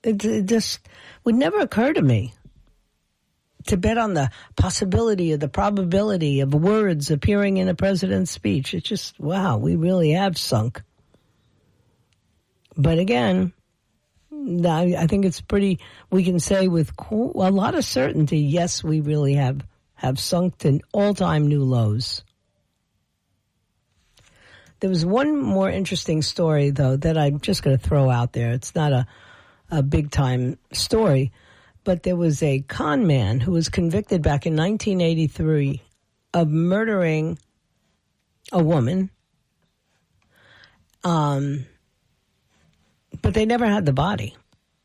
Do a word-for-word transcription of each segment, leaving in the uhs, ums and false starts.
It, it just would never occur to me to bet on the possibility or the probability of words appearing in a president's speech. It's just, wow, we really have sunk. But again, I think it's pretty, we can say with a lot of certainty, yes, we really have, have sunk to all-time new lows. There was one more interesting story, though, that I'm just going to throw out there. It's not a, a big-time story, but there was a con man who was convicted back in nineteen eighty-three of murdering a woman. Um... But they never had the body.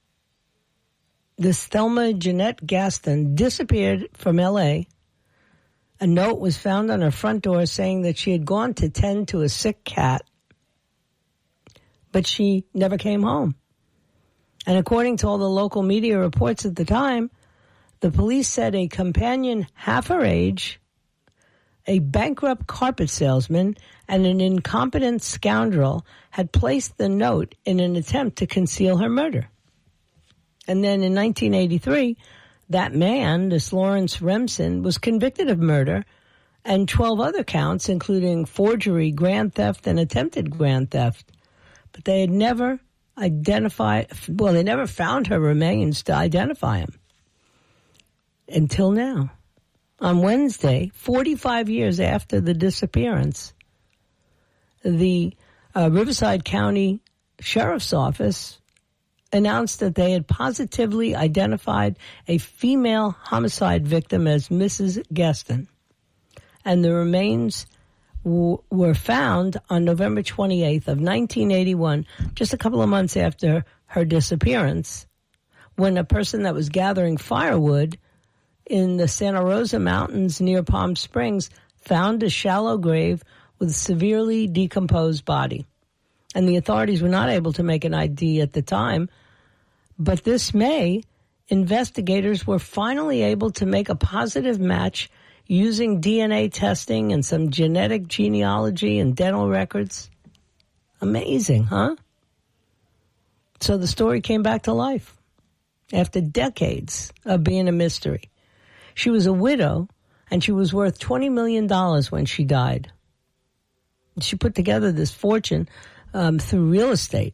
This Thelma Jeanette Gaston disappeared from L A. A note was found on her front door saying that she had gone to tend to a sick cat, but she never came home. And according to all the local media reports at the time, the police said a companion half her age, a bankrupt carpet salesman, and an incompetent scoundrel had placed the note in an attempt to conceal her murder. And then in nineteen eighty-three, that man, this Lawrence Remsen, was convicted of murder and twelve other counts, including forgery, grand theft, and attempted grand theft. But they had never identified, well, they never found her remains to identify him. Until now. On Wednesday, forty-five years after the disappearance, the uh, Riverside County Sheriff's Office announced that they had positively identified a female homicide victim as Missus Gaston. And the remains w- were found on November twenty-eighth of nineteen eighty-one, just a couple of months after her disappearance, when a person that was gathering firewood in the Santa Rosa Mountains near Palm Springs found a shallow grave with a severely decomposed body. And the authorities were not able to make an I D at the time. But this May, investigators were finally able to make a positive match using D N A testing and some genetic genealogy and dental records. Amazing, huh? So the story came back to life after decades of being a mystery. She was a widow, and she was worth twenty million dollars when she died. She put together this fortune um, through real estate.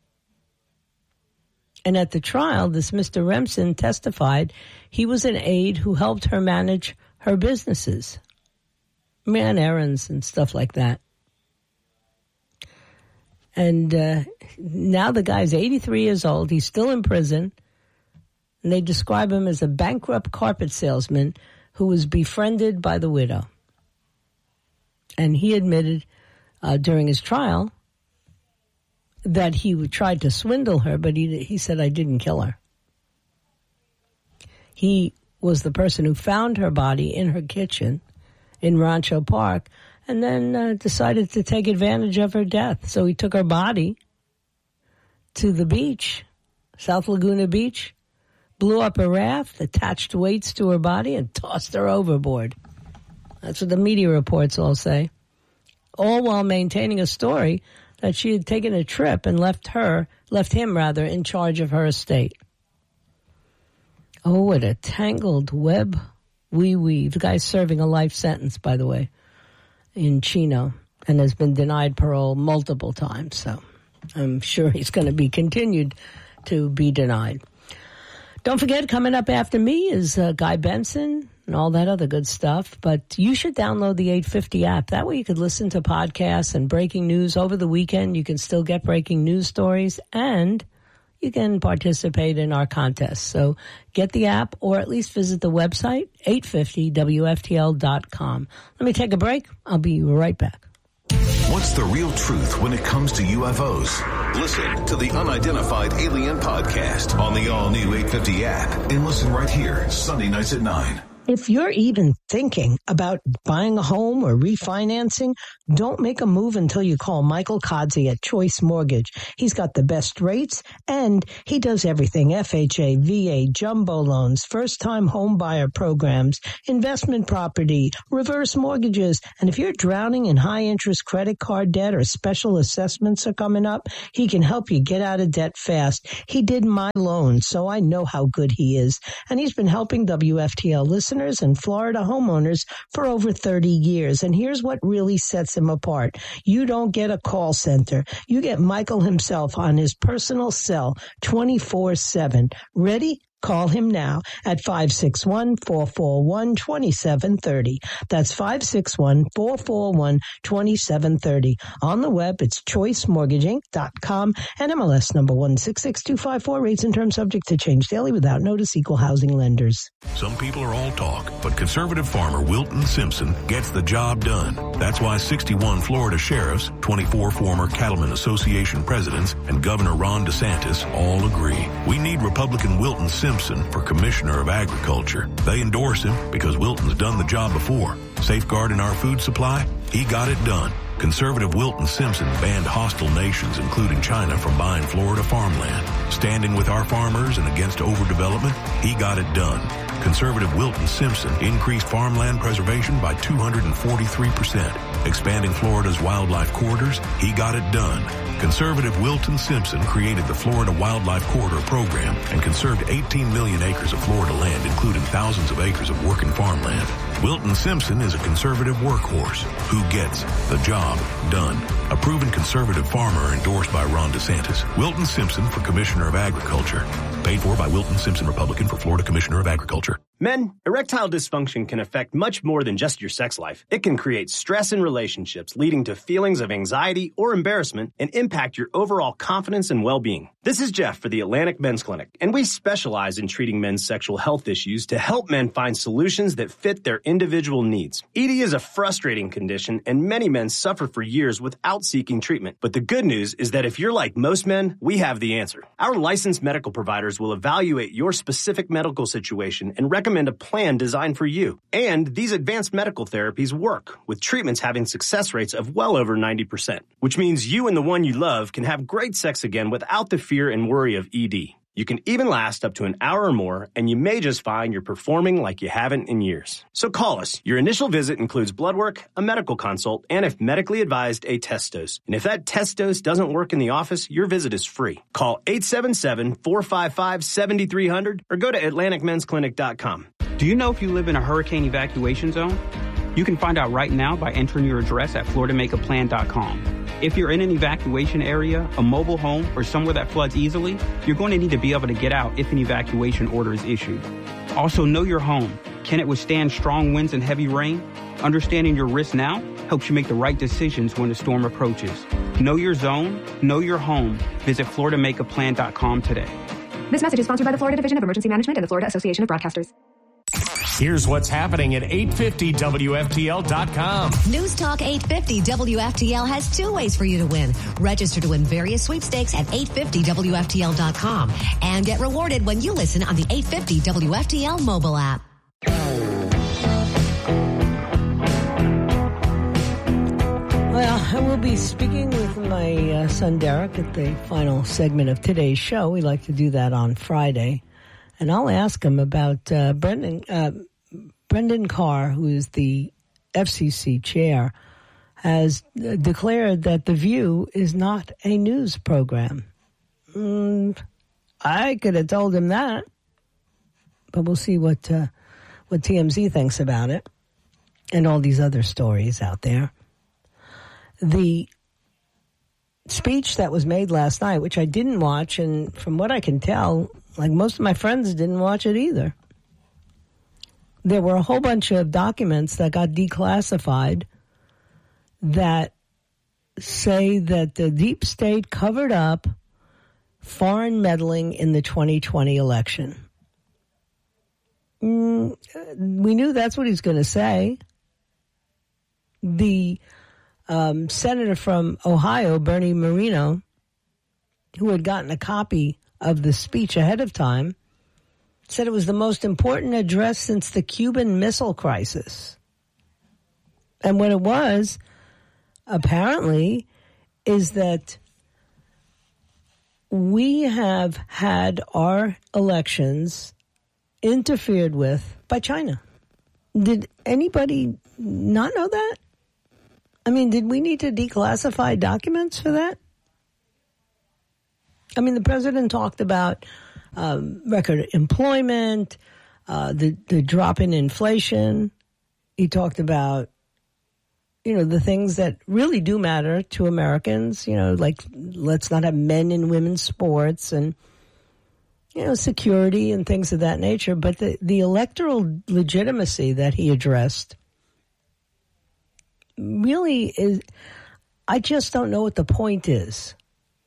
And at the trial, this Mister Remsen testified he was an aide who helped her manage her businesses, ran errands and stuff like that. And uh, now the guy's eighty-three years old. He's still in prison. And they describe him as a bankrupt carpet salesman who was befriended by the widow. And he admitted uh, during his trial that he tried to swindle her, but he, he said, I didn't kill her. He was the person who found her body in her kitchen in Rancho Park and then uh, decided to take advantage of her death. So he took her body to the beach, South Laguna Beach, blew up a raft, attached weights to her body, and tossed her overboard. That's what the media reports all say. All while maintaining a story that she had taken a trip and left her, left him rather, in charge of her estate. Oh, what a tangled web we weave. The guy's serving a life sentence, by the way, in Chino, and has been denied parole multiple times. So I'm sure he's going to be continued to be denied. Don't forget, coming up after me is uh, Guy Benson and all that other good stuff. But you should download the eight fifty app. That way you could listen to podcasts and breaking news over the weekend. You can still get breaking news stories, and you can participate in our contest. So get the app, or at least visit the website, eight fifty W F T L dot com. Let me take a break. I'll be right back. What's the real truth when it comes to U F Os? Listen to the Unidentified Alien Podcast on the all-new eight fifty app, and listen right here, Sunday nights at nine. If you're even thinking about buying a home or refinancing, don't make a move until you call Michael Kodzi at Choice Mortgage. He's got the best rates and he does everything. F H A, V A, jumbo loans, first-time home buyer programs, investment property, reverse mortgages. And if you're drowning in high-interest credit card debt or special assessments are coming up, he can help you get out of debt fast. He did my loan, so I know how good he is. And he's been helping W F T L listeners and Florida homeowners for over thirty years. And here's what really sets him apart. You don't get a call center. You get Michael himself on his personal cell twenty-four seven. Ready? Call him now at five six one, four four one, two seven three zero. That's five six one, four four one, two seven three zero. On the web, it's choice mortgaging dot com and M L S number one six six two five four. Rates and terms subject to change daily without notice. Equal housing lenders. Some people are all talk, but conservative farmer Wilton Simpson gets the job done. That's why sixty-one Florida sheriffs, twenty-four former Cattlemen Association presidents, and Governor Ron DeSantis all agree. We need Republican Wilton Simpson for Commissioner of Agriculture. They endorse him because Wilton's done the job before. Safeguarding our food supply, he got it done. Conservative Wilton Simpson banned hostile nations, including China, from buying Florida farmland. Standing with our farmers and against overdevelopment, he got it done. Conservative Wilton Simpson increased farmland preservation by two hundred forty-three percent. Expanding Florida's wildlife corridors, he got it done. Conservative Wilton Simpson created the Florida Wildlife Corridor Program and conserved eighteen million acres of Florida land, including thousands of acres of working farmland. Wilton Simpson is a conservative workhorse who gets the job done. A proven conservative farmer endorsed by Ron DeSantis. Wilton Simpson for Commissioner of Agriculture. Paid for by Wilton Simpson, Republican, for Florida Commissioner of Agriculture. Men, erectile dysfunction can affect much more than just your sex life. It can create stress in relationships, leading to feelings of anxiety or embarrassment, and impact your overall confidence and well-being. This is Jeff for the Atlantic Men's Clinic, and we specialize in treating men's sexual health issues to help men find solutions that fit their individual needs. E D is a frustrating condition, and many men suffer for years without seeking treatment. But the good news is that if you're like most men, we have the answer. Our licensed medical providers will evaluate your specific medical situation and recommend a plan designed for you. And these advanced medical therapies work, with treatments having success rates of well over ninety percent, which means you and the one you love can have great sex again without the fear and worry of E D. You can even last up to an hour or more, and you may just find you're performing like you haven't in years. So call us. Your initial visit includes blood work, a medical consult, and if medically advised, a test dose. And if that test dose doesn't work in the office, your visit is free. Call eight seven seven, four five five, seven three zero zero or go to atlantic men's clinic dot com. Do you know if you live in a hurricane evacuation zone? You can find out right now by entering your address at florida make a plan dot com. If you're in an evacuation area, a mobile home, or somewhere that floods easily, you're going to need to be able to get out if an evacuation order is issued. Also, know your home. Can it withstand strong winds and heavy rain? Understanding your risk now helps you make the right decisions when a storm approaches. Know your zone, know your home. Visit florida make a plan dot com today. This message is sponsored by the Florida Division of Emergency Management and the Florida Association of Broadcasters. Here's what's happening at eight fifty W F T L dot com. News Talk eight fifty W F T L has two ways for you to win. Register to win various sweepstakes at eight fifty W F T L dot com and get rewarded when you listen on the eight fifty W F T L mobile app. Well, I will be speaking with my uh, son Derek at the final segment of today's show. We like to do that on Friday. And I'll ask him about uh, Brendan uh, Brendan Carr, who is the F C C chair, has uh, declared that The View is not a news program. Mm, I could have told him that, but we'll see what uh, what T M Z thinks about it and all these other stories out there. The speech that was made last night, which I didn't watch, and from what I can tell, like most of my friends didn't watch it either. There were a whole bunch of documents that got declassified that say that the deep state covered up foreign meddling in the twenty twenty election. Mm, we knew that's what he's going to say. The um, senator from Ohio, Bernie Moreno, who had gotten a copy of the speech ahead of time, said it was the most important address since the Cuban Missile Crisis. And what it was, apparently, is that we have had our elections interfered with by China. Did anybody not know that? I mean, did we need to declassify documents for that? I mean, the president talked about um, record employment, uh, the, the drop in inflation. He talked about, you know, the things that really do matter to Americans, you know, like let's not have men in women's sports and, you know, security and things of that nature. But the, the electoral legitimacy that he addressed really is, I just don't know what the point is.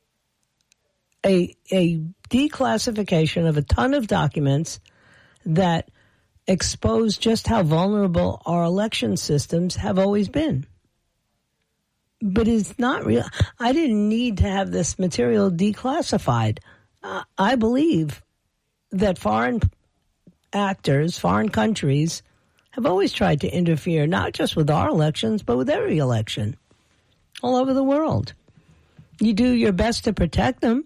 A, a declassification of a ton of documents that expose just how vulnerable our election systems have always been. But it's not real. I didn't need to have this material declassified. Uh, I believe that foreign actors, foreign countries, have always tried to interfere, not just with our elections, but with every election all over the world. You do your best to protect them.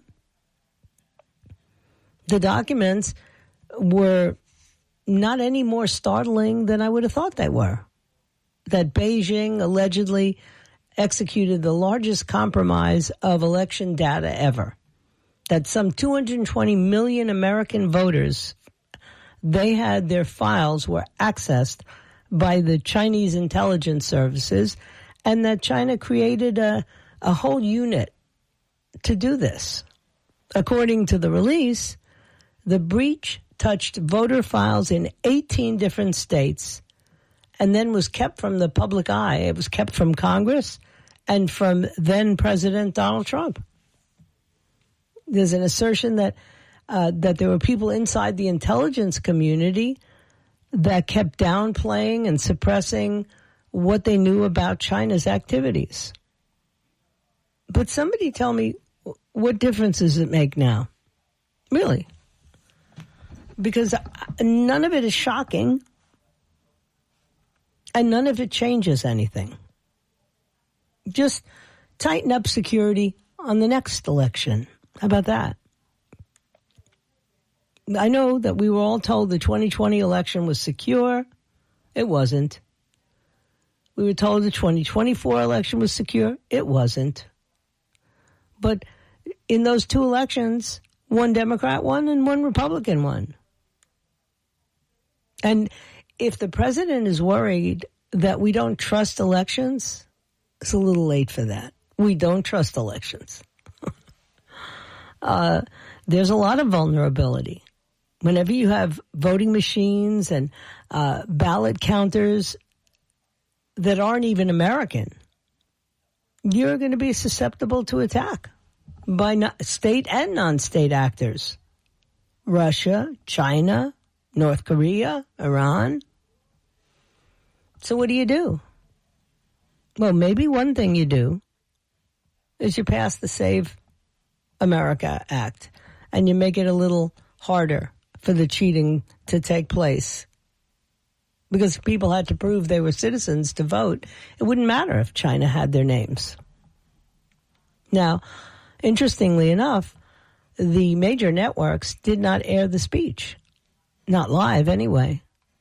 The documents were not any more startling than I would have thought they were. That Beijing allegedly executed the largest compromise of election data ever. That some two hundred twenty million American voters, they had their files were accessed by the Chinese intelligence services, and that China created a, a whole unit to do this. According to the release, the breach touched voter files in eighteen different states and then was kept from the public eye. It was kept from Congress and from then President Donald Trump. There's an assertion that uh, that there were people inside the intelligence community that kept downplaying and suppressing what they knew about China's activities. But somebody tell me, what difference does it make now? Really? Because none of it is shocking, and none of it changes anything. Just tighten up security on the next election. How about that? I know that we were all told the twenty twenty election was secure. It wasn't. We were told the twenty twenty-four election was secure. It wasn't. But in those two elections, one Democrat won and one Republican won. And if the president is worried that we don't trust elections, it's a little late for that. We don't trust elections. uh, there's a lot of vulnerability. Whenever you have voting machines and uh, ballot counters that aren't even American, you're going to be susceptible to attack by no- state and non-state actors. Russia, China, North Korea, Iran. So what do you do? Well, maybe one thing you do is you pass the Save America Act and you make it a little harder for the cheating to take place. Because if people had to prove they were citizens to vote, it wouldn't matter if China had their names. Now, interestingly enough, the major networks did not air the speech. Not live, anyway.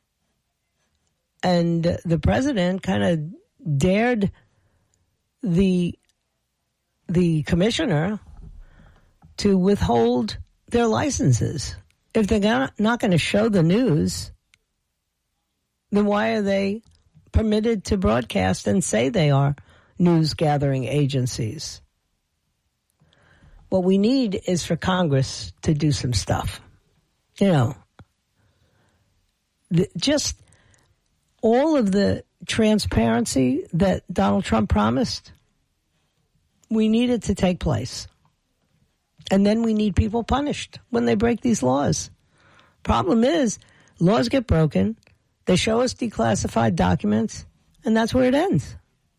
And the president kind of dared the the commissioner to withhold their licenses. If they're not going to show the news, then why are they permitted to broadcast and say they are news gathering agencies? What we need is for Congress to do some stuff. You know, the, just all of the transparency that Donald Trump promised, we need it to take place. And then we need people punished when they break these laws. Problem is, laws get broken, they show us declassified documents, and that's where it ends.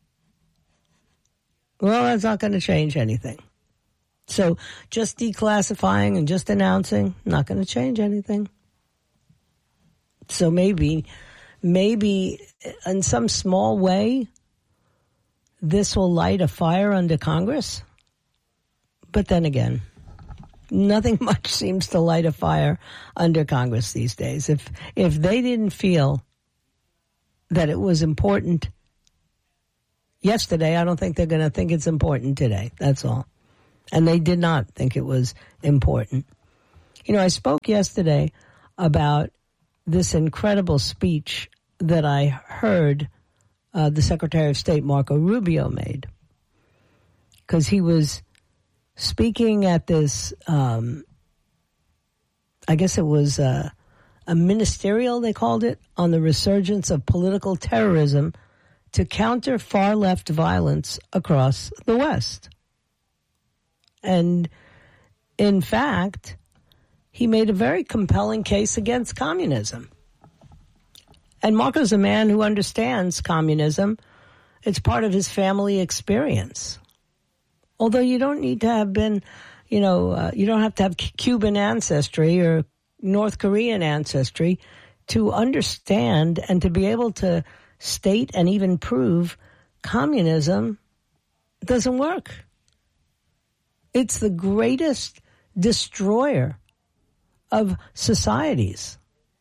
Well, that's not going to change anything. So just declassifying and just announcing, not going to change anything. So maybe, maybe in some small way, this will light a fire under Congress. But then again, nothing much seems to light a fire under Congress these days. If if they didn't feel that it was important yesterday, I don't think they're going to think it's important today. That's all. And they did not think it was important. You know, I spoke yesterday about this incredible speech that I heard uh, the Secretary of State, Marco Rubio, made. Because he was speaking at this, um, I guess it was uh, a ministerial, they called it, on the resurgence of political terrorism to counter far-left violence across the West. And, in fact, he made a very compelling case against communism. And Marco's a man who understands communism. It's part of his family experience. Although you don't need to have been, you know, uh, you don't have to have Cuban ancestry or North Korean ancestry to understand and to be able to state and even prove communism doesn't work. It's the greatest destroyer of societies.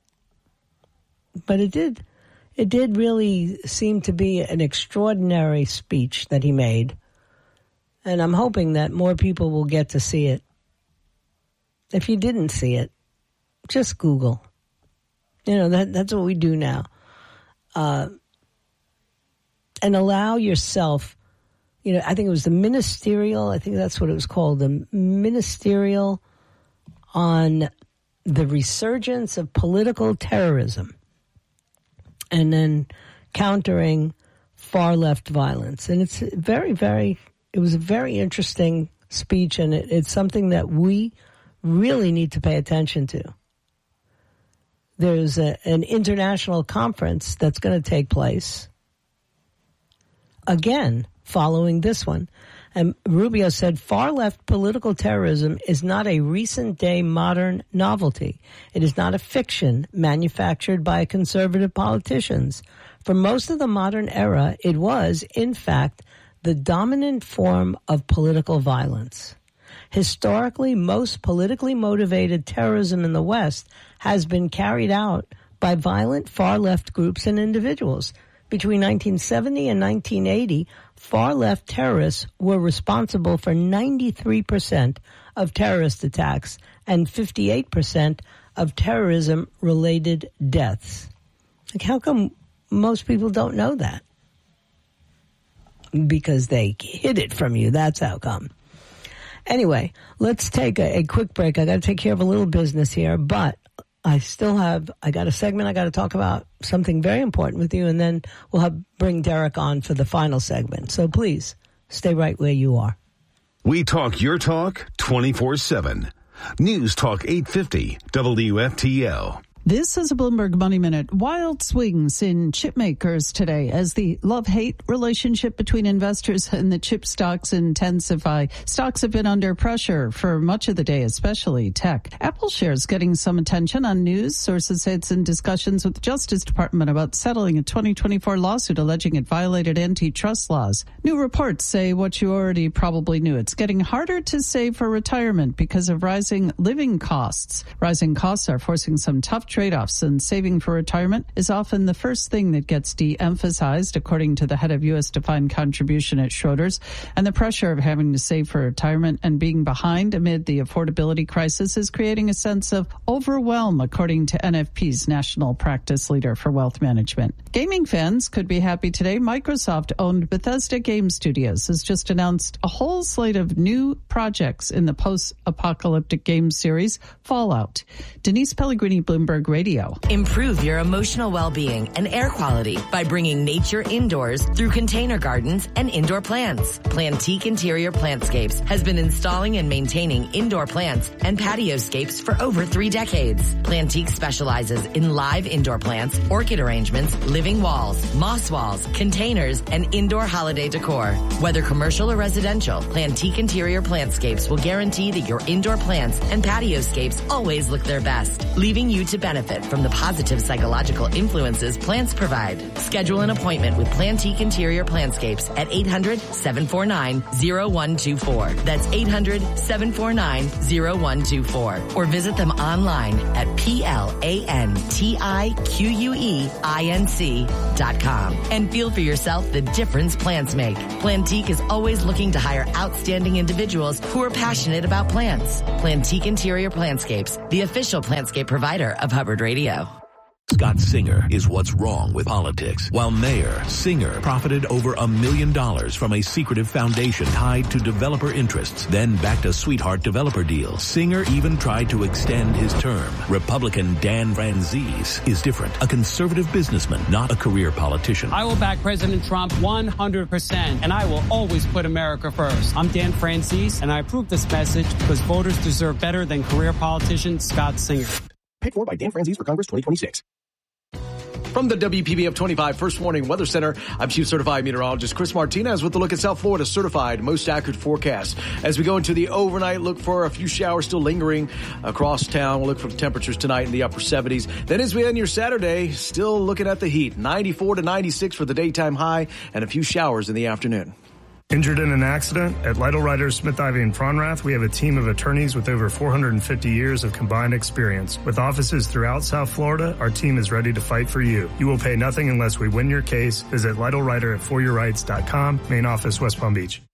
But it did, it did really seem to be an extraordinary speech that he made. And I'm hoping that more people will get to see it. If you didn't see it, just Google. You know, that that's what we do now. Uh, and allow yourself, you know, I think it was the ministerial, I think that's what it was called, the ministerial on the resurgence of political terrorism and then countering far-left violence. And it's very, very, it was a very interesting speech, and it, it's something that we really need to pay attention to. There's a, an international conference that's going to take place, again, following this one. And Rubio said, far-left political terrorism is not a recent-day modern novelty. It is not a fiction manufactured by conservative politicians. For most of the modern era, it was, in fact, the dominant form of political violence. Historically, most politically motivated terrorism in the West has been carried out by violent far-left groups and individuals. Between nineteen seventy and nineteen eighty, far-left terrorists were responsible for ninety-three percent of terrorist attacks and fifty-eight percent of terrorism-related deaths. Like, how come most people don't know that? Because they hid it from you. That's how come. Anyway, let's take a, a quick break. I got to take care of a little business here, but I still have, I got a segment I got to talk about, something very important with you, and then we'll have bring Derek on for the final segment. So please, stay right where you are. We talk your talk twenty-four seven. News Talk eight fifty W F T L. This is a Bloomberg Money Minute. Wild swings in chip makers today as the love-hate relationship between investors and the chip stocks intensify. Stocks have been under pressure for much of the day, especially tech. Apple shares getting some attention on news. Sources say it's in discussions with the Justice Department about settling a twenty twenty-four lawsuit alleging it violated antitrust laws. New reports say what you already probably knew. It's getting harder to save for retirement because of rising living costs. Rising costs are forcing some tough trade-offs, and saving for retirement is often the first thing that gets de-emphasized, according to the head of U S Defined Contribution at Schroders. And the pressure of having to save for retirement and being behind amid the affordability crisis is creating a sense of overwhelm, according to N F P's national practice leader for wealth management. Gaming fans could be happy today. Microsoft-owned Bethesda Game Studios has just announced a whole slate of new projects in the post-apocalyptic game series Fallout. Denise Pellegrini, Bloomberg Radio. Improve your emotional well-being and air quality by bringing nature indoors through container gardens and indoor plants. Plantique Interior Plantscapes has been installing and maintaining indoor plants and patioscapes for over three decades. Plantique specializes in live indoor plants, orchid arrangements, living walls, moss walls, containers, and indoor holiday decor. Whether commercial or residential, Plantique Interior Plantscapes will guarantee that your indoor plants and patioscapes always look their best, leaving you to benefit benefit from the positive psychological influences plants provide. Schedule an appointment with Plantique Interior Plantscapes at eight hundred, seven four nine, zero one two four. That's eight hundred, seven four nine, zero one two four. Or visit them online at P L A N T I Q U E I N C dot com. And feel for yourself the difference plants make. Plantique is always looking to hire outstanding individuals who are passionate about plants. Plantique Interior Plantscapes, the official plantscape provider of Hubbard Radio. Scott Singer is what's wrong with politics. While mayor, Singer profited over a million dollars from a secretive foundation tied to developer interests, then backed a sweetheart developer deal. Singer even tried to extend his term. Republican Dan Franzese is different. A conservative businessman, not a career politician. I will back President Trump one hundred percent, and I will always put America first. I'm Dan Franzese, and I approve this message because voters deserve better than career politician Scott Singer. Paid for by Dan Franzese for Congress twenty twenty-six. From the W P B F twenty-five First Warning Weather Center, I'm Chief Certified Meteorologist Chris Martinez with a look at South Florida's certified most accurate forecast. As we go into the overnight, look for a few showers still lingering across town. We'll look for temperatures tonight in the upper seventies. Then as we end your Saturday, still looking at the heat. ninety-four to ninety-six for the daytime high and a few showers in the afternoon. Injured in an accident? At Lytle Writers, Smith, Ivy, and Fronrath, we have a team of attorneys with over four hundred fifty years of combined experience. With offices throughout South Florida, our team is ready to fight for you. You will pay nothing unless we win your case. Visit Lytle Writer at for your rights dot com. Main office, West Palm Beach.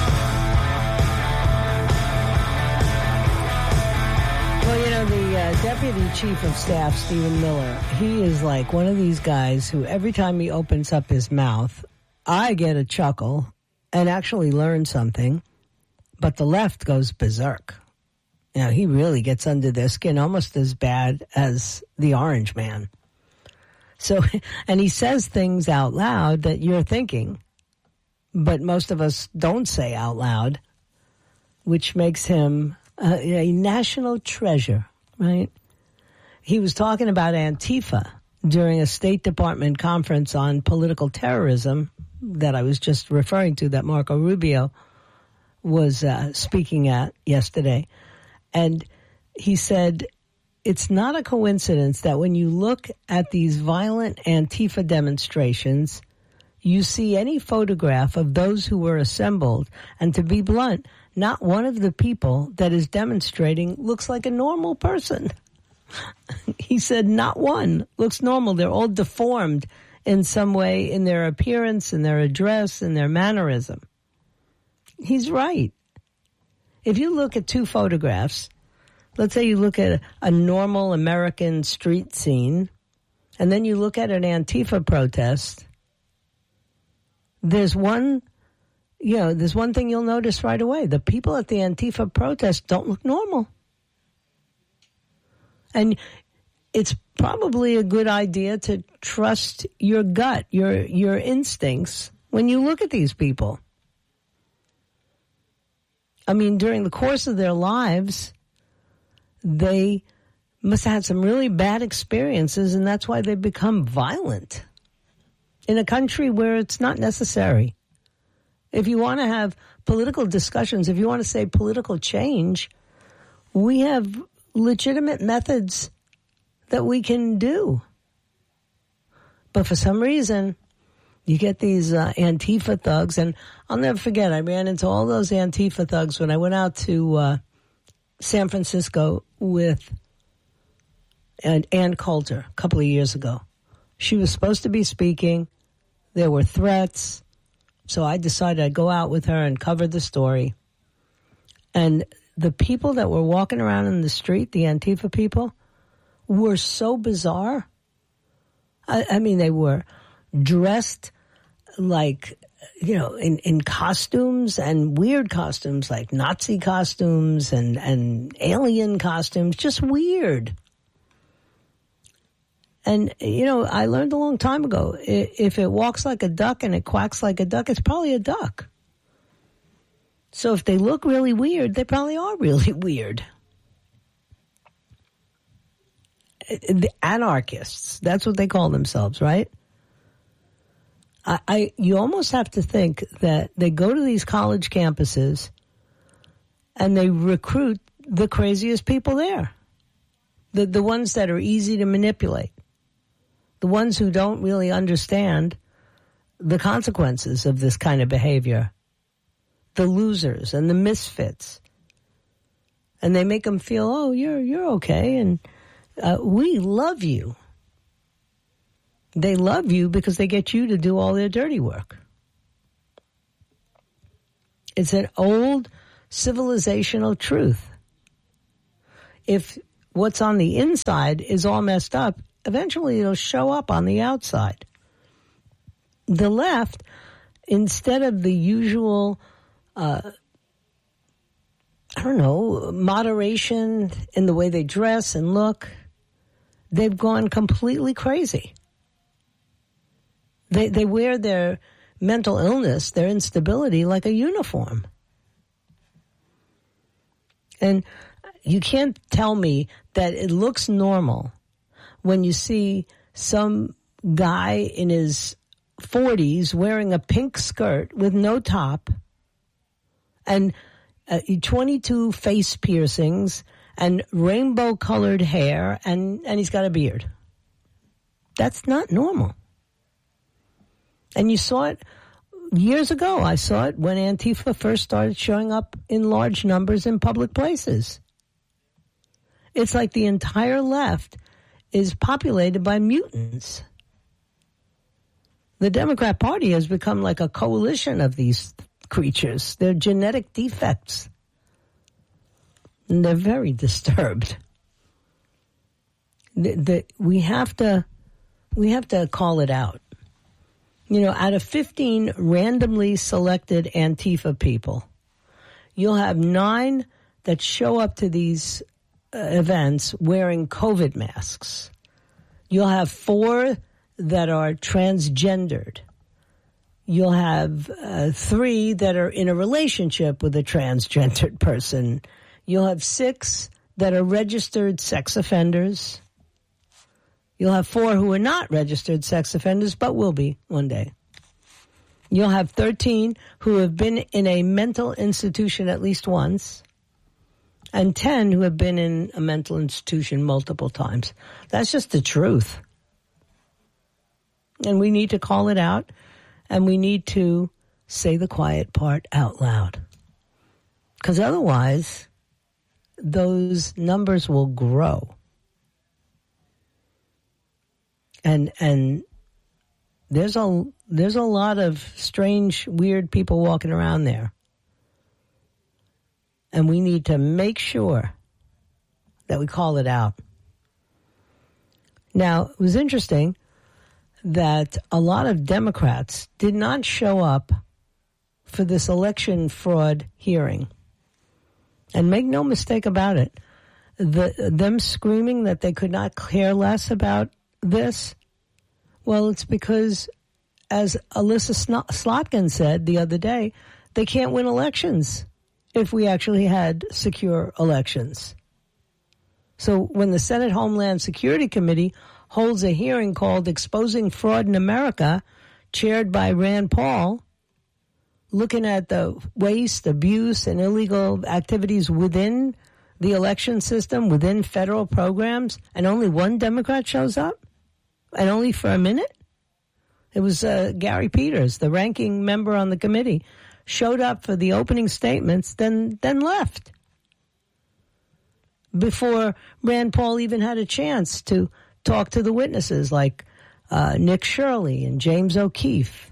Well, you know, the uh, Deputy Chief of Staff, Stephen Miller, he is like one of these guys who every time he opens up his mouth, I get a chuckle and actually learn something, but the left goes berserk. You know, he really gets under their skin almost as bad as the Orange Man. So, and he says things out loud that you're thinking, but most of us don't say out loud, which makes him a, a national treasure, right? He was talking about Antifa during a State Department conference on political terrorism that I was just referring to, that Marco Rubio was uh, speaking at yesterday. And he said, it's not a coincidence that when you look at these violent Antifa demonstrations, you see any photograph of those who were assembled. And to be blunt, not one of the people that is demonstrating looks like a normal person. He said not one looks normal. They're all deformed in some way, in their appearance, in their address, in their mannerism. He's right. If you look at two photographs, let's say you look at a normal American street scene, and then you look at an Antifa protest, there's one, you know, there's one thing you'll notice right away. The people at the Antifa protest don't look normal. And it's probably a good idea to trust your gut, your your instincts when you look at these people. I mean, during the course of their lives, they must have had some really bad experiences, and that's why they've become violent in a country where it's not necessary. If you want to have political discussions, if you want to say political change, we have legitimate methods that we can do. But for some reason, you get these uh, Antifa thugs, and I'll never forget, I ran into all those Antifa thugs when I went out to uh, San Francisco with Ann, Ann Coulter a couple of years ago. She was supposed to be speaking. There were threats. So I decided I'd go out with her and cover the story. And the people that were walking around in the street, the Antifa people, were so bizarre. I, I mean, they were dressed like, you know, in, in costumes and weird costumes, like Nazi costumes and, and alien costumes, just weird. And, you know, I learned a long time ago, if it walks like a duck and it quacks like a duck, it's probably a duck. So if they look really weird, they probably are really weird. The anarchists, that's what they call themselves, right? I, I you almost have to think that they go to these college campuses and they recruit the craziest people there. the, the ones that are easy to manipulate, the ones who don't really understand the consequences of this kind of behavior, the losers and the misfits. And they make them feel, oh, you're you're okay, and uh, we love you. They love you because they get you to do all their dirty work. It's an old civilizational truth. If what's on the inside is all messed up, eventually it'll show up on the outside. The left, instead of the usual, uh, I don't know, moderation in the way they dress and look, they've gone completely crazy. They they wear their mental illness, their instability, like a uniform. And you can't tell me that it looks normal when you see some guy in his forties wearing a pink skirt with no top and uh, twenty-two face piercings and rainbow-colored hair, and, and he's got a beard. That's not normal. And you saw it years ago. I saw it when Antifa first started showing up in large numbers in public places. It's like the entire left is populated by mutants. The Democrat Party has become like a coalition of these creatures. They're genetic defects. And they're very disturbed. The, the, we have to, we have to call it out. You know, out of fifteen randomly selected Antifa people, you'll have nine that show up to these uh, events wearing COVID masks. You'll have four that are transgendered. You'll have uh, three that are in a relationship with a transgendered person. You'll have six that are registered sex offenders. You'll have four who are not registered sex offenders, but will be one day. You'll have thirteen who have been in a mental institution at least once, and ten who have been in a mental institution multiple times. That's just the truth. And we need to call it out, and we need to say the quiet part out loud. Because otherwise, those numbers will grow. And and there's a there's a lot of strange, weird people walking around there. And we need to make sure that we call it out. Now, it was interesting that a lot of Democrats did not show up for this election fraud hearing. And make no mistake about it, the, them screaming that they could not care less about this, well, it's because, as Alyssa Slotkin said the other day, they can't win elections if we actually had secure elections. So when the Senate Homeland Security Committee holds a hearing called Exposing Fraud in America, chaired by Rand Paul, looking at the waste, abuse, and illegal activities within the election system, within federal programs, and only one Democrat shows up? And only for a minute? It was uh, Gary Peters, the ranking member on the committee, showed up for the opening statements, then then left. Before Rand Paul even had a chance to talk to the witnesses like uh, Nick Shirley and James O'Keefe.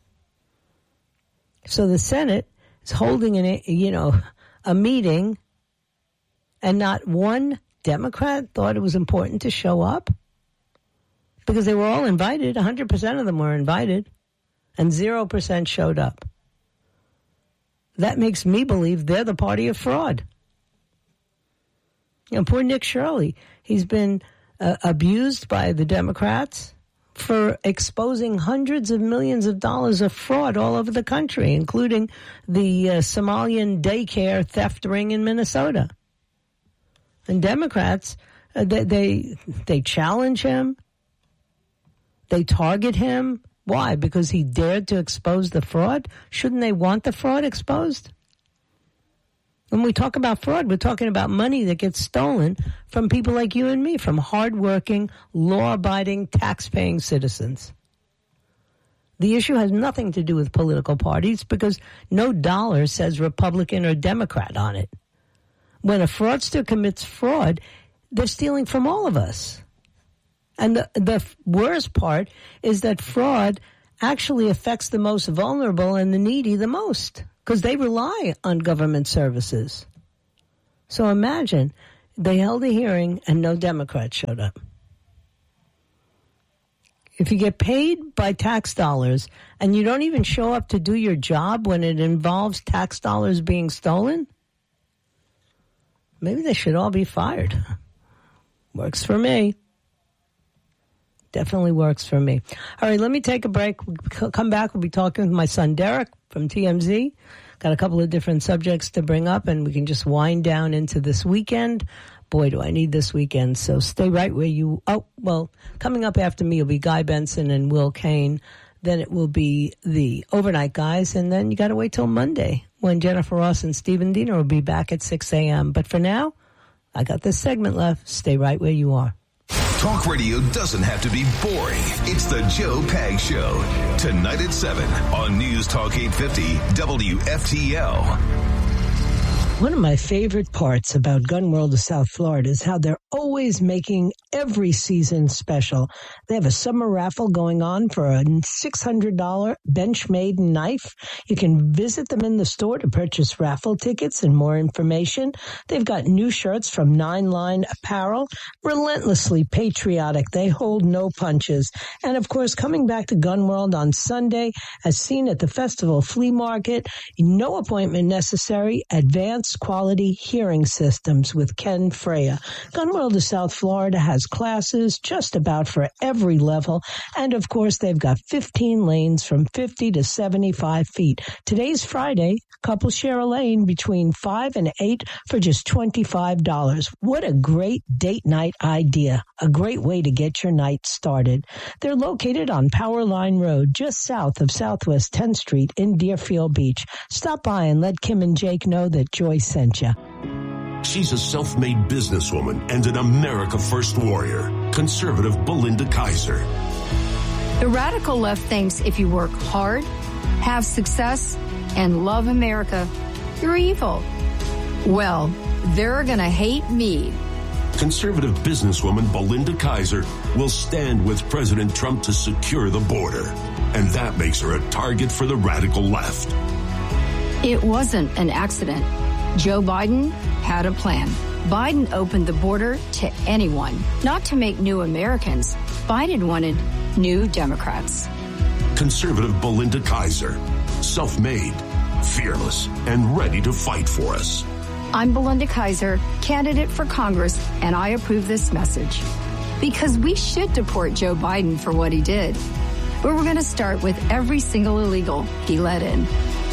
So the Senate is holding an, you know, a meeting, and not one Democrat thought it was important to show up? Because they were all invited. one hundred percent of them were invited, and zero percent showed up. That makes me believe they're the party of fraud. You know, poor Nick Shirley, he's been uh, abused by the Democrats for exposing hundreds of millions of dollars of fraud all over the country, including the uh, Somalian daycare theft ring in Minnesota. And Democrats, uh, they, they they challenge him. They target him. Why? Because he dared to expose the fraud? Shouldn't they want the fraud exposed? When we talk about fraud, we're talking about money that gets stolen from people like you and me, from hardworking, law-abiding, tax-paying citizens. The issue has nothing to do with political parties because no dollar says Republican or Democrat on it. When a fraudster commits fraud, they're stealing from all of us. And the, the worst part is that fraud actually affects the most vulnerable and the needy the most because they rely on government services. So imagine they held a hearing and no Democrats showed up. If you get paid by tax dollars and you don't even show up to do your job when it involves tax dollars being stolen, maybe they should all be fired. Works for me. Definitely works for me. All right, let me take a break. We'll come back. We'll be talking with my son, Derek, from T M Z. Got a couple of different subjects to bring up, and we can just wind down into this weekend. Boy, do I need this weekend. So stay right where you... Oh, well, coming up after me will be Guy Benson and Will Kane. Then it will be the Overnight Guys. And then you got to wait till Monday when Jennifer Ross and Stephen Diener will be back at six a.m. But for now, I got this segment left. Stay right where you are. Talk radio doesn't have to be boring. It's the Joe Pag Show. Tonight at seven on News Talk eight fifty W F T L. One of my favorite parts about Gun World of South Florida is how they're always making every season special. They have a summer raffle going on for a six hundred dollars Benchmade knife. You can visit them in the store to purchase raffle tickets and more information. They've got new shirts from Nine Line Apparel. Relentlessly patriotic. They hold no punches. And of course, coming back to Gun World on Sunday, as seen at the Festival Flea Market, no appointment necessary. Advanced quality hearing systems with Ken Freya. Gun World of South Florida has classes just about for every level. And of course, they've got fifteen lanes from fifty to seventy-five feet. Today's Friday. Couples share a lane between five and eight for just twenty-five dollars. What a great date night idea. A great way to get your night started. They're located on Powerline Road, just south of Southwest tenth Street in Deerfield Beach. Stop by and let Kim and Jake know that Joy sent you. She's a self-made businesswoman and an America First warrior. Conservative Belinda Kaiser. The radical left thinks if you work hard, have success, and love America, you're evil. Well, they're gonna hate me. Conservative businesswoman Belinda Kaiser will stand with President Trump to secure the border. And that makes her a target for the radical left. It wasn't an accident. Joe Biden had a plan. Biden opened the border to anyone, not to make new Americans. Biden wanted new Democrats. Conservative Belinda Kaiser, self-made, fearless, and ready to fight for us. I'm Belinda Kaiser, candidate for Congress, and I approve this message. Because we should deport Joe Biden for what he did. But we're going to start with every single illegal he let in.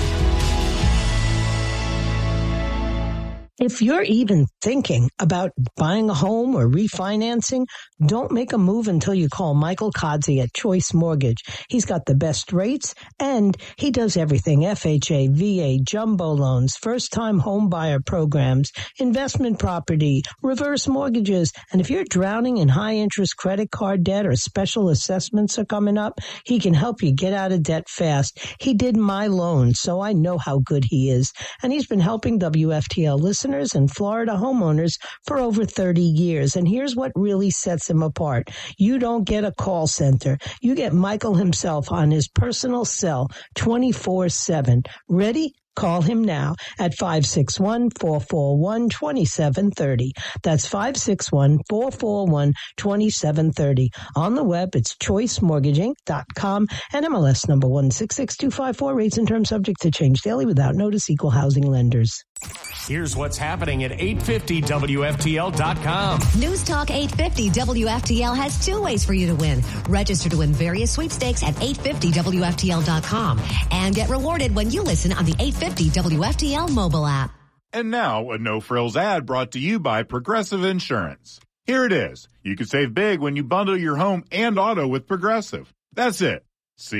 If you're even thinking about buying a home or refinancing, don't make a move until you call Michael Kodzie at Choice Mortgage. He's got the best rates, and he does everything: F H A, V A, jumbo loans, first-time home buyer programs, investment property, reverse mortgages. And if you're drowning in high-interest credit card debt or special assessments are coming up, he can help you get out of debt fast. He did my loan, so I know how good he is. And he's been helping W F T L listeners and Florida homeowners for over thirty years. And here's what really sets him apart. You don't get a call center. You get Michael himself on his personal cell twenty-four seven. Ready? Call him now at five six one, four four one, two seven three zero. That's five six one, four four one, two seven three zero. On the web, it's choice mortgaging dot com and M L S number one six six two five four. Rates and terms subject to change daily without notice. Equal housing lenders. Here's what's happening at eight fifty W F T L dot com. News Talk eight fifty W F T L has two ways for you to win. Register to win various sweepstakes at eight fifty W F T L dot com and get rewarded when you listen on the eight fifty W F T L mobile app. And now, a no-frills ad brought to you by Progressive Insurance. Here it is. You can save big when you bundle your home and auto with Progressive. That's it. See?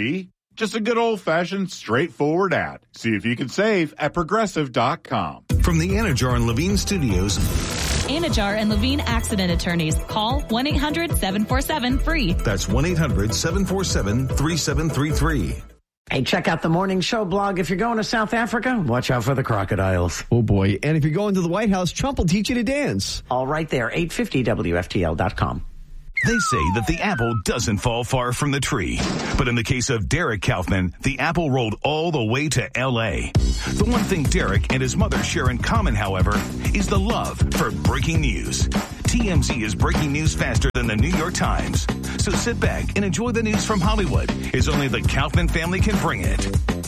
Just a good old-fashioned, straightforward ad. See if you can save at Progressive dot com. From the Anajar and Levine Studios. Anajar and Levine Accident Attorneys. Call one eight hundred seven four seven free. That's one eight hundred seven four seven three seven three three. Hey, check out the Morning Show blog. If you're going to South Africa, watch out for the crocodiles. Oh, boy. And if you're going to the White House, Trump will teach you to dance. All right there, eight fifty W F T L dot com. They say that the apple doesn't fall far from the tree. But in the case of Derek Kaufman, the apple rolled all the way to L A. The one thing Derek and his mother share in common, however, is the love for breaking news. T M Z is breaking news faster than the New York Times. So sit back and enjoy the news from Hollywood, as only the Kaufman family can bring it.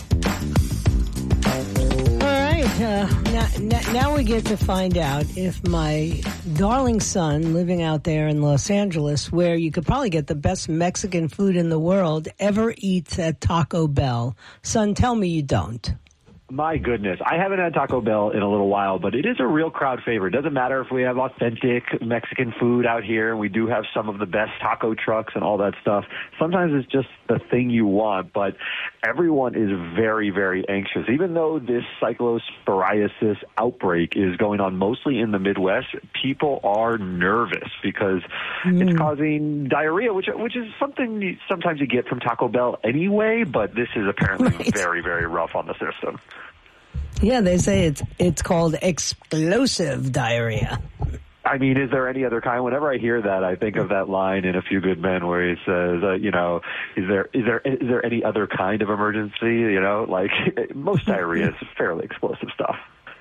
Uh, now, now we get to find out if my darling son living out there in Los Angeles, where you could probably get the best Mexican food in the world, ever eats at Taco Bell. Son, tell me you don't. My goodness. I haven't had Taco Bell in a little while, but it is a real crowd favorite. It doesn't matter if we have authentic Mexican food out here, and we do have some of the best taco trucks and all that stuff. Sometimes it's just the thing you want, but everyone is very, very anxious. Even though this cyclosporiasis outbreak is going on mostly in the Midwest, people are nervous because mm. it's causing diarrhea, which which is something you, sometimes you get from Taco Bell anyway, but this is apparently right. very, very rough on the system. Yeah, they say it's it's called explosive diarrhea. I mean, is there any other kind? Whenever I hear that, I think of that line in A Few Good Men where he says, uh, you know, is there is there is there any other kind of emergency? You know, like most diarrhea is fairly explosive stuff.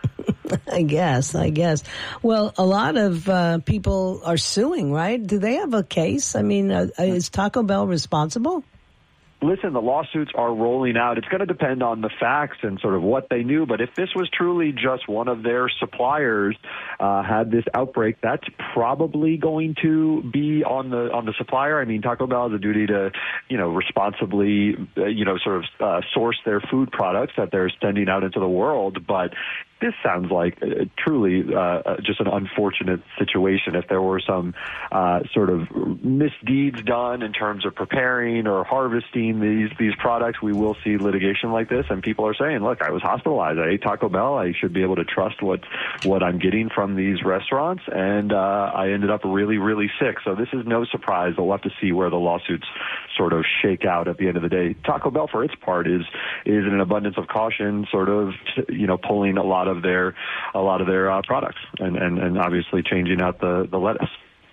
I guess, I guess. Well, a lot of uh, people are suing, right? Do they have a case? I mean, uh, is Taco Bell responsible? Listen, the lawsuits are rolling out. It's going to depend on the facts and sort of what they knew. But if this was truly just one of their suppliers uh, had this outbreak, that's probably going to be on the on the supplier. I mean, Taco Bell has a duty to, you know, responsibly, uh, you know, sort of uh, source their food products that they're sending out into the world. But this sounds like uh, truly uh, just an unfortunate situation. If there were some uh, sort of misdeeds done in terms of preparing or harvesting these these products, we will see litigation like this. And people are saying, look, I was hospitalized. I ate Taco Bell. I should be able to trust what, what I'm getting from these restaurants. And uh, I ended up really, really sick. So this is no surprise. We'll have to see where the lawsuits sort of shake out at the end of the day. Taco Bell, for its part, is is in an abundance of caution, sort of, you know, pulling a lot of of their a lot of their uh, products and, and, and obviously changing out the, the lettuce.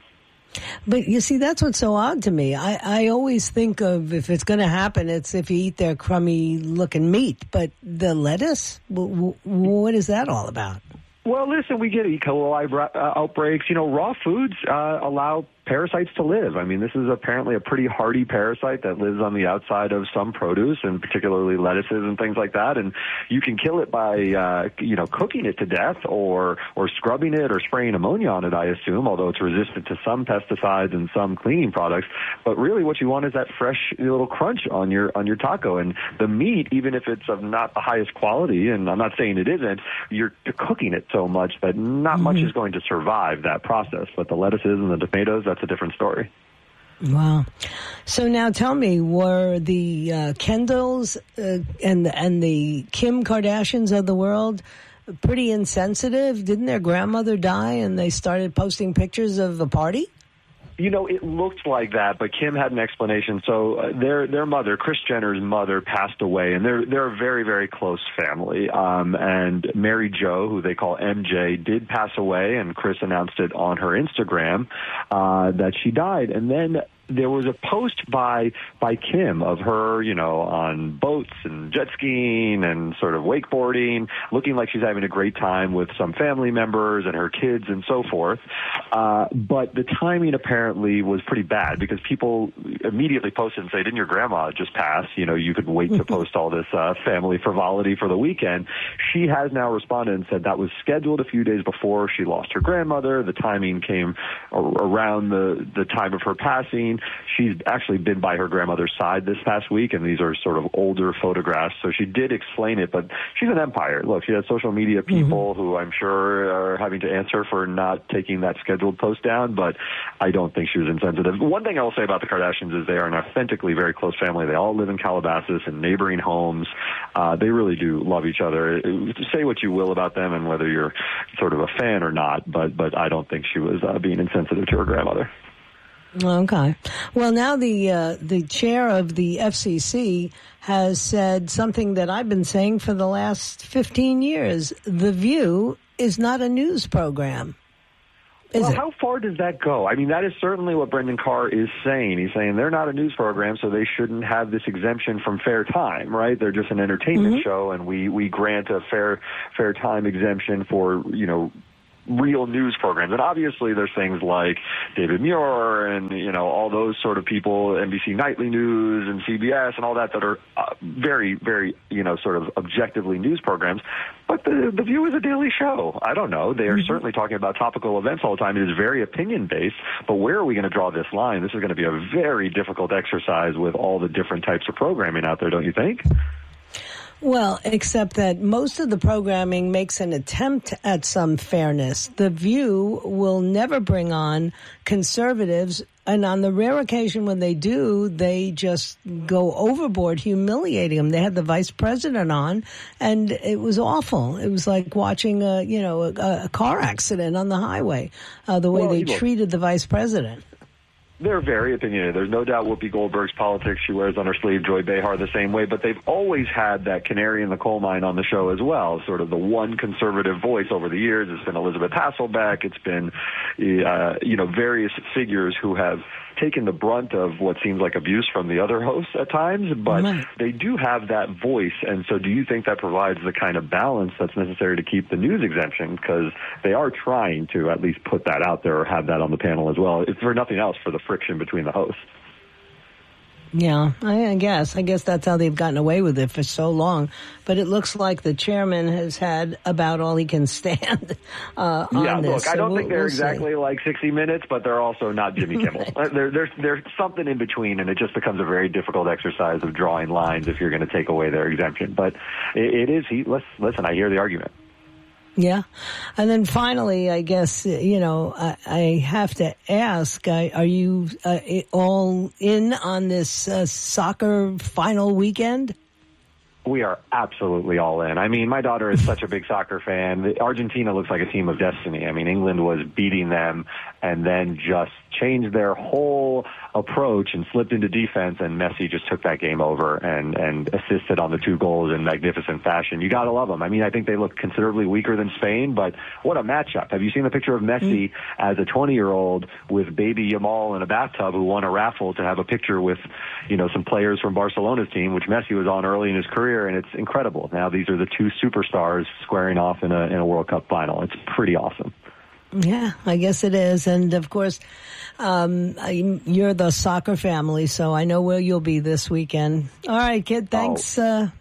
But you see, that's what's so odd to me. I, I always think of if it's going to happen, it's if you eat their crummy looking meat. But the lettuce, w- w- what is that all about? Well, listen, we get E. coli outbreaks. You know, raw foods uh, allow parasites to live. I mean, this is apparently a pretty hardy parasite that lives on the outside of some produce, and particularly lettuces and things like that. And you can kill it by, uh, you know, cooking it to death or or scrubbing it or spraying ammonia on it, I assume, although it's resistant to some pesticides and some cleaning products. But really what you want is that fresh little crunch on your on your taco. And the meat, even if it's of not the highest quality, and I'm not saying it isn't, you're, you're cooking it so much that not mm-hmm. much is going to survive that process. But the lettuces and the tomatoes, that's a different story. Wow. So now tell me, were the uh, Kendalls uh, and, and the Kim Kardashians of the world pretty insensitive? Didn't their grandmother die and they started posting pictures of a party? You know, it looked like that, but Kim had an explanation. So uh, their their mother, Kris Jenner's mother, passed away, and they're they're a very, very close family. Um, and Mary Jo, who they call M J, did pass away, and Kris announced it on her Instagram uh, that she died. And then there was a post by by Kim of her, you know, on boats and jet skiing and sort of wakeboarding, looking like she's having a great time with some family members and her kids and so forth. Uh, but the timing apparently was pretty bad because people immediately posted and say, didn't your grandma just pass? You know, you could wait to post all this uh, family frivolity for the weekend. She has now responded and said that was scheduled a few days before she lost her grandmother. The timing came around the, the time of her passing. mean, she's actually been by her grandmother's side this past week, and these are sort of older photographs, so she did explain it, but she's an empire. Look, she has social media people mm-hmm. who I'm sure are having to answer for not taking that scheduled post down, but I don't think she was insensitive. One thing I will say about the Kardashians is they are an authentically very close family. They all live in Calabasas in neighboring homes. Uh, they really do love each other. Say what you will about them and whether you're sort of a fan or not, but, but I don't think she was uh, being insensitive to her grandmother. Okay. Well, now the uh, the chair of the F C C has said something that I've been saying for the last fifteen years. The View is not a news program. Is well, it? How far does that go? I mean, that is certainly what Brendan Carr is saying. He's saying they're not a news program, so they shouldn't have this exemption from fair time, right? They're just an entertainment mm-hmm. show, and we, we grant a fair fair time exemption for, you know, real news programs. And obviously there's things like David Muir and, you know, all those sort of people, N B C Nightly News and C B S and all that that are uh, very, very, you know, sort of objectively news programs. But the, the View is a daily show. I don't know. They are mm-hmm. certainly talking about topical events all the time. It is very opinion-based. But where are we going to draw this line? This is going to be a very difficult exercise with all the different types of programming out there, don't you think? Well, except that most of the programming makes an attempt at some fairness. The View will never bring on conservatives, and on the rare occasion when they do, they just go overboard, humiliating them. They had the vice president on, and it was awful. It was like watching a, you know, a, a car accident on the highway, uh, the way well, they look, treated the vice president. They're very opinionated. There's no doubt Whoopi Goldberg's politics she wears on her sleeve, Joy Behar the same way, but they've always had that canary in the coal mine on the show as well. Sort of the one conservative voice over the years. It's been Elizabeth Hasselbeck. It's been, uh, you know, various figures who have taken the brunt of what seems like abuse from the other hosts at times, but right. they do have that voice. And so do you think that provides the kind of balance that's necessary to keep the news exemption? Because they are trying to at least put that out there or have that on the panel as well, if for nothing else, for the friction between the hosts. Yeah, I guess. I guess that's how they've gotten away with it for so long. But it looks like the chairman has had about all he can stand uh, on yeah, this. Yeah, look, I don't so think we'll, they're we'll exactly see. like sixty minutes, but they're also not Jimmy Kimmel. there, there's, there's something in between, and it just becomes a very difficult exercise of drawing lines if you're going to take away their exemption. But it, it is, he, listen, I hear the argument. Yeah. And then finally, I guess, you know, I, I have to ask, I, are you uh, all in on this uh, soccer final weekend? We are absolutely all in. I mean, my daughter is such a big soccer fan. Argentina looks like a team of destiny. I mean, England was beating them and then just changed their whole approach and slipped into defense, and Messi just took that game over and, and assisted on the two goals in magnificent fashion. You got to love them. I mean, I think they look considerably weaker than Spain, but what a matchup. Have you seen the picture of Messi mm-hmm. as a twenty-year-old with baby Yamal in a bathtub who won a raffle to have a picture with, you know, some players from Barcelona's team, which Messi was on early in his career, and it's incredible. Now these are the two superstars squaring off in a, in a World Cup final. It's pretty awesome. Yeah, I guess it is. And of course, um, you're the soccer family, so I know where you'll be this weekend. All right, kid, thanks. Oh. Uh,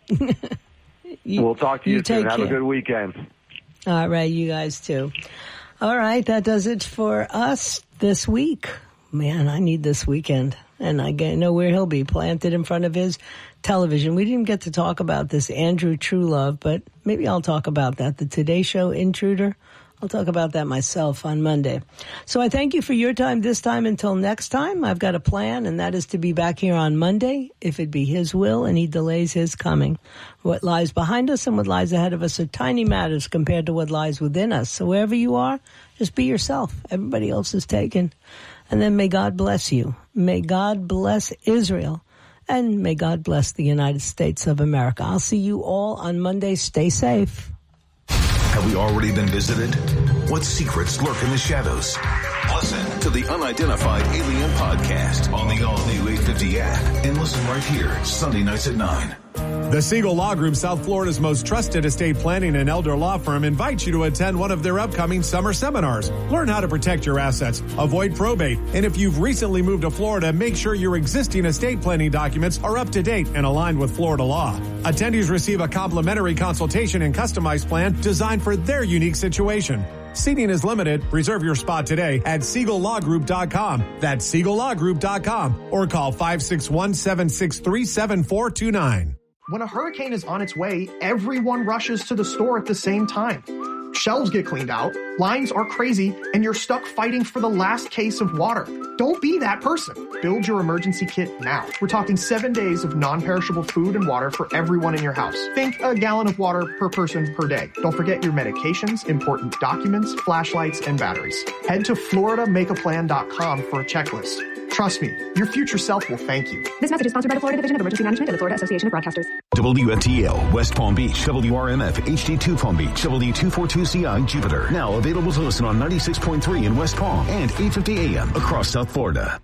you, we'll talk to you, you soon. Have care. a good weekend. All right, you guys too. All right, that does it for us this week. Man, I need this weekend. And I know where he'll be, planted in front of his television. We didn't get to talk about this Andrew Truelove, but maybe I'll talk about that. The Today Show intruder. I'll talk about that myself on Monday. So I thank you for your time this time. Until next time, I've got a plan, and that is to be back here on Monday, if it be his will and he delays his coming. What lies behind us and what lies ahead of us are tiny matters compared to what lies within us. So wherever you are, just be yourself. Everybody else is taken. And then may God bless you. May God bless Israel. And may God bless the United States of America. I'll see you all on Monday. Stay safe. Have we already been visited? What secrets lurk in the shadows? Listen to the Unidentified Alien Podcast on the all-new eight fifty app and listen right here, Sunday nights at nine. The Siegel Law Group, South Florida's most trusted estate planning and elder law firm, invites you to attend one of their upcoming summer seminars. Learn how to protect your assets, avoid probate, and if you've recently moved to Florida, make sure your existing estate planning documents are up to date and aligned with Florida law. Attendees receive a complimentary consultation and customized plan designed for their unique situation. Seating is limited. Reserve your spot today at Siegel Law Group dot com. That's Siegel Law Group dot com or call five six one, seven six three, seven four two nine. When a hurricane is on its way, everyone rushes to the store at the same time. Shelves get cleaned out, lines are crazy, and you're stuck fighting for the last case of water. Don't be that person. Build your emergency kit now. We're talking seven days of non-perishable food and water for everyone in your house. Think a gallon of water per person per day. Don't forget your medications, important documents, flashlights, and batteries. Head to Florida Make A Plan dot com for a checklist. Trust me, your future self will thank you. This message is sponsored by the Florida Division of Emergency Management and the Florida Association of Broadcasters. W F T L, West Palm Beach, W R M F, H D two Palm Beach, W two forty-two C I, Jupiter. Now available to listen on ninety-six point three in West Palm and eight fifty A M across South Florida.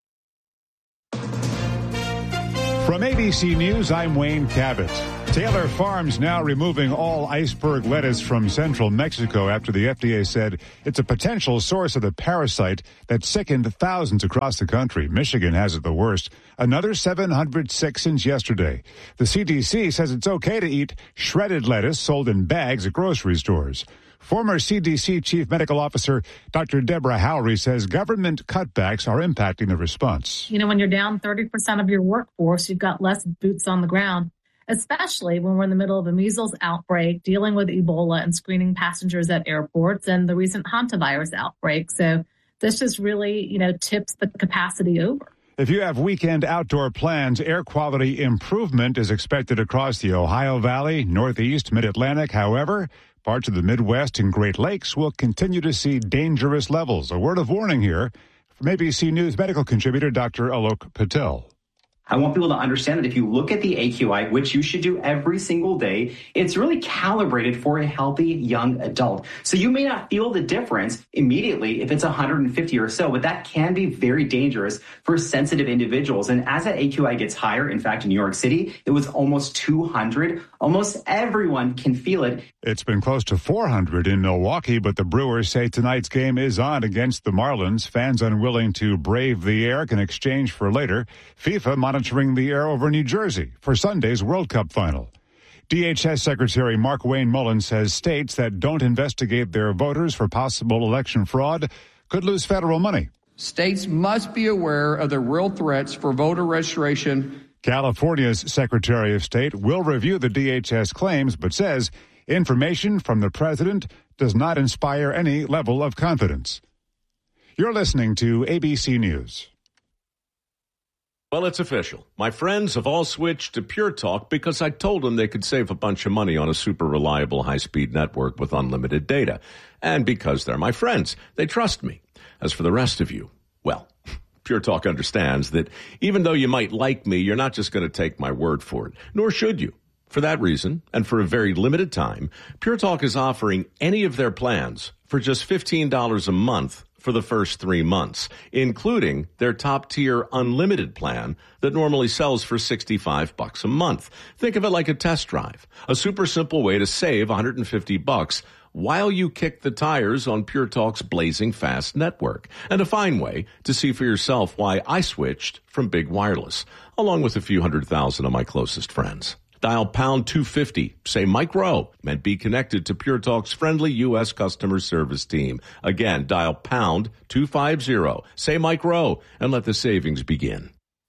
From A B C News, I'm Wayne Cabot. Taylor Farms now removing all iceberg lettuce from central Mexico after the F D A said it's a potential source of the parasite that sickened thousands across the country. Michigan has it the worst. Another seven hundred sick since yesterday. The C D C says it's okay to eat shredded lettuce sold in bags at grocery stores. Former C D C Chief Medical Officer Doctor Deborah Howry says government cutbacks are impacting the response. You know, when you're down thirty percent of your workforce, you've got less boots on the ground, especially when we're in the middle of a measles outbreak, dealing with Ebola and screening passengers at airports and the recent hantavirus outbreak. So this just really, you know, tips the capacity over. If you have weekend outdoor plans, air quality improvement is expected across the Ohio Valley, Northeast, Mid-Atlantic. However, parts of the Midwest and Great Lakes will continue to see dangerous levels. A word of warning here from A B C News medical contributor Doctor Alok Patel. I want people to understand that if you look at the A Q I, which you should do every single day, it's really calibrated for a healthy young adult. So you may not feel the difference immediately if it's one hundred fifty or so, but that can be very dangerous for sensitive individuals. And as that A Q I gets higher, in fact, in New York City, it was almost two hundred. Almost everyone can feel it. It's been close to four hundred in Milwaukee, but the Brewers say tonight's game is on against the Marlins. Fans unwilling to brave the air can exchange for later. FIFA monitoring the air over New Jersey for Sunday's World Cup final. D H S Secretary Mark Wayne Mullin says states that don't investigate their voters for possible election fraud could lose federal money. States must be aware of the real threats for voter registration. California's Secretary of State will review the D H S claims, but says information from the president does not inspire any level of confidence. You're listening to A B C News. Well, it's official. My friends have all switched to Pure Talk because I told them they could save a bunch of money on a super reliable high-speed network with unlimited data. And because they're my friends, they trust me. As for the rest of you, well, Pure Talk understands that even though you might like me, you're not just going to take my word for it, nor should you. For that reason, and for a very limited time, Pure Talk is offering any of their plans for just fifteen dollars a month for the first three months, including their top-tier unlimited plan that normally sells for sixty-five bucks a month. Think of it like a test drive, a super simple way to save one hundred fifty bucks while you kick the tires on Pure Talk's blazing fast network, and a fine way to see for yourself why I switched from big wireless, along with a few hundred thousand of my closest friends. Dial pound two fifty, say Mike Rowe, and be connected to Pure Talk's friendly U S customer service team. Again, dial pound two fifty, say Mike Rowe, and let the savings begin.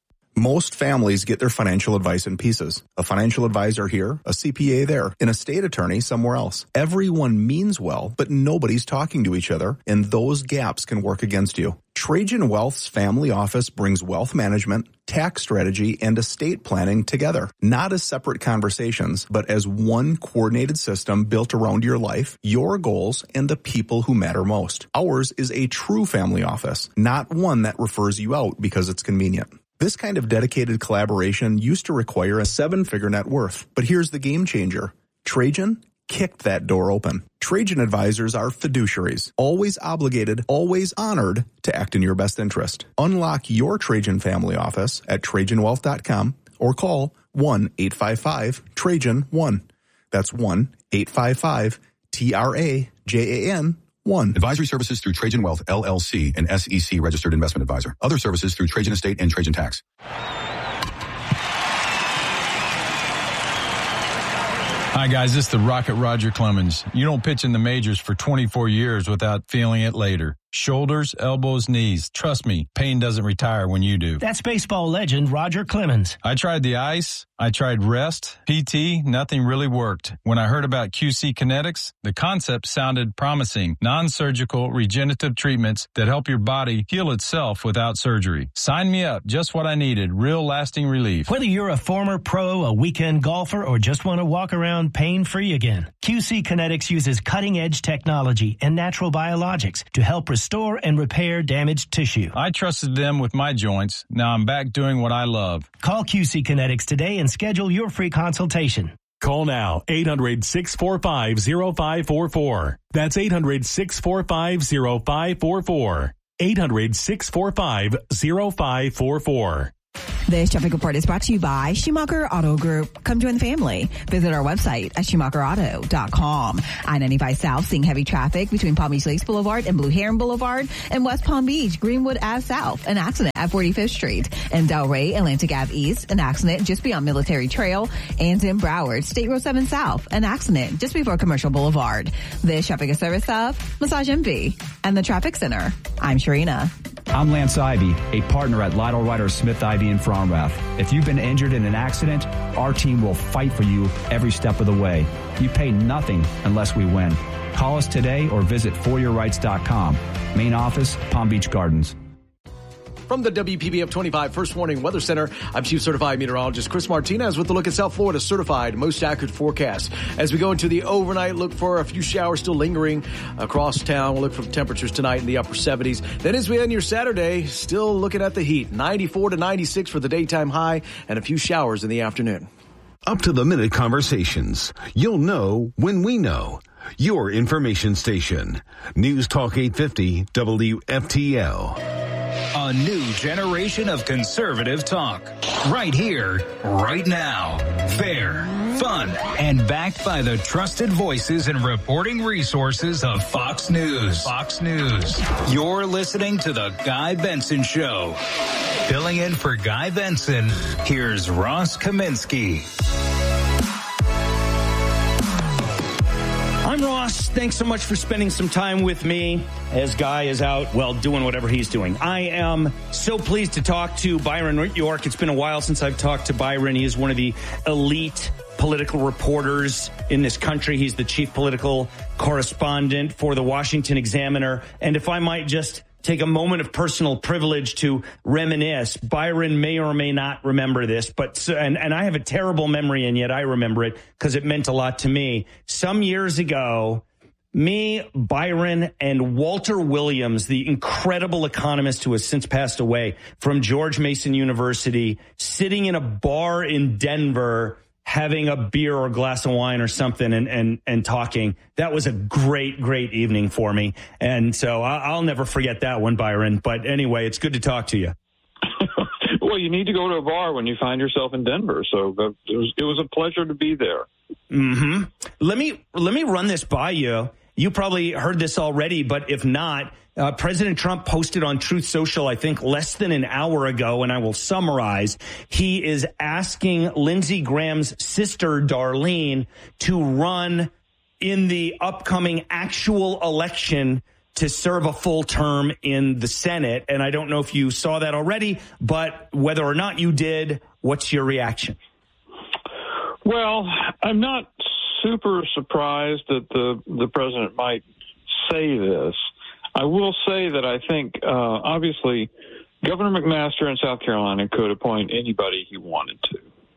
Most families get their financial advice in pieces. A financial advisor here, a C P A there, an estate attorney somewhere else. Everyone means well, but nobody's talking to each other, and those gaps can work against you. Trajan Wealth's family office brings wealth management, tax strategy, and estate planning together, not as separate conversations, but as one coordinated system built around your life, your goals, and the people who matter most. Ours is a true family office, not one that refers you out because it's convenient. This kind of dedicated collaboration used to require a seven-figure net worth, but here's the game changer. Trajan kicked that door open. Trajan advisors are fiduciaries, always obligated, always honored to act in your best interest. Unlock your Trajan family office at Trajan Wealth dot com or call one eight five five Trajan one. That's one eight five five T R A J A N one. Advisory services through Trajan Wealth, L L C, an S E C registered investment advisor. Other services through Trajan Estate and Trajan Tax. Hi, guys. This is the Rocket Roger Clemens. You don't pitch in the majors for twenty-four years without feeling it later. Shoulders, elbows, knees. Trust me, pain doesn't retire when you do. That's baseball legend Roger Clemens. I tried the ice. I tried rest, P T. Nothing really worked. When I heard about Q C Kinetics, the concept sounded promising. Non-surgical regenerative treatments that help your body heal itself without surgery. Sign me up. Just what I needed. Real lasting relief. Whether you're a former pro, a weekend golfer, or just want to walk around pain-free again, Q C Kinetics uses cutting-edge technology and natural biologics to help restore and repair damaged tissue. I trusted them with my joints. Now I'm back doing what I love. Call Q C Kinetics today and schedule your free consultation. Call now, eight hundred, six four five, zero five four four. That's eight hundred, six four five, zero five four four. eight hundred, six four five, zero five four four. This traffic report is brought to you by Schumacher Auto Group. Come join the family. Visit our website at schumacher auto dot com. I ninety-five South seeing heavy traffic between Palm Beach Lakes Boulevard and Blue Heron Boulevard, and West Palm Beach, Greenwood Ave South, an accident at forty-fifth Street. In Delray, Atlantic Ave East, an accident just beyond Military Trail. And in Broward, State Road seven South, an accident just before Commercial Boulevard. This traffic is service of Massage M V and the Traffic Center. I'm Sharina. I'm Lance Ivy, a partner at Lytle Ryder Smith Ivy in Fromrath. If you've been injured in an accident, our team will fight for you every step of the way. You pay nothing unless we win. Call us today or visit for your rights dot com. Main office, Palm Beach Gardens. From the W P B F twenty-five First Warning Weather Center, I'm Chief Certified Meteorologist Chris Martinez with the look at South Florida's certified most accurate forecast. As we go into the overnight, look for a few showers still lingering across town. We'll look for temperatures tonight in the upper seventies. Then as we end your Saturday, still looking at the heat. ninety-four to ninety-six for the daytime high and a few showers in the afternoon. Up to the minute conversations. You'll know when we know. Your information station. News Talk eight fifty W F T L. A new generation of conservative talk. Right here, right now. Fair, fun, and backed by the trusted voices and reporting resources of Fox News. Fox News. You're listening to The Guy Benson Show. Filling in for Guy Benson, here's Ross Kaminsky. I'm Ross. Thanks so much for spending some time with me as Guy is out, well, doing whatever he's doing. I am so pleased to talk to Byron York. It's been a while since I've talked to Byron. He is one of the elite political reporters in this country. He's the chief political correspondent for the Washington Examiner. And if I might just take a moment of personal privilege to reminisce. Byron may or may not remember this, but and, and I have a terrible memory, and yet I remember it because it meant a lot to me. Some years ago, me, Byron, and Walter Williams, the incredible economist who has since passed away from George Mason University, sitting in a bar in Denver, having a beer or a glass of wine or something and, and, and talking. That was a great, great evening for me. And so I'll never forget that one, Byron. But anyway, it's good to talk to you. Well, you need to go to a bar when you find yourself in Denver. So it was, it was a pleasure to be there. Mm-hmm. Let me, let me run this by you. You probably heard this already, but if not, Uh, President Trump posted on Truth Social, I think, less than an hour ago, and I will summarize. He is asking Lindsey Graham's sister, Darlene, to run in the upcoming actual election to serve a full term in the Senate. And I don't know if you saw that already, but whether or not you did, what's your reaction? Well, I'm not super surprised that the, the president might say this. I will say that I think, uh, obviously, Governor McMaster in South Carolina could appoint anybody he wanted to.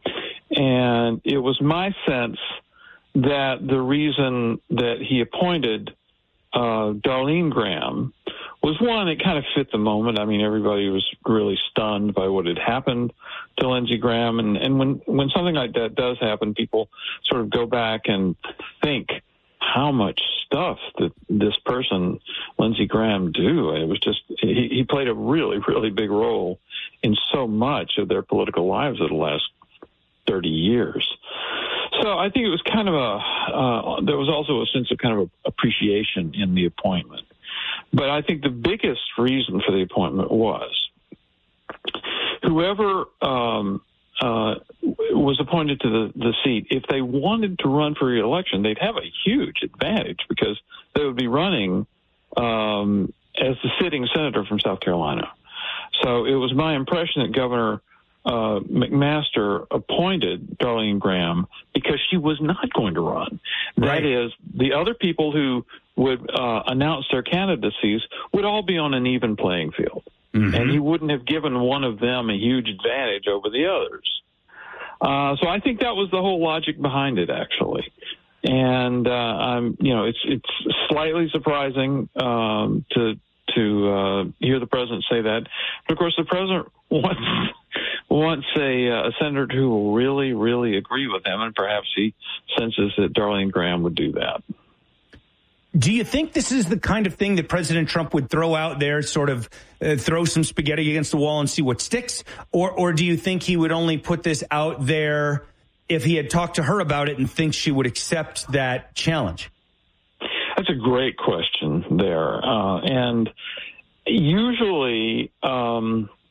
And it was my sense that the reason that he appointed uh, Darlene Graham was, one, it kind of fit the moment. I mean, everybody was really stunned by what had happened to Lindsey Graham. And, and when, when something like that does happen, people sort of go back and think, how much stuff that this person, Lindsey Graham, do. It was just, he, he played a really, really big role in so much of their political lives of the last thirty years. So I think it was kind of a, uh, there was also a sense of kind of appreciation in the appointment. But I think the biggest reason for the appointment was whoever, um, uh, was appointed to the, the seat, if they wanted to run for re-election, they'd have a huge advantage because they would be running um, as the sitting senator from South Carolina. So it was my impression that Governor uh, McMaster appointed Darlene Graham because she was not going to run. Right. That is, the other people who would uh, announce their candidacies would all be on an even playing field. Mm-hmm. And he wouldn't have given one of them a huge advantage over the others. Uh, so I think that was the whole logic behind it, actually. And, uh, I'm, you know, it's it's slightly surprising um, to to uh, hear the president say that. But, of course, the president wants, wants a, a senator who will really, really agree with him, and perhaps he senses that Darlene Graham would do that. Do you think this is the kind of thing that President Trump would throw out there, sort of uh, throw some spaghetti against the wall and see what sticks? Or, or do you think he would only put this out there if he had talked to her about it and thinks she would accept that challenge? That's a great question there. Uh, and usually um,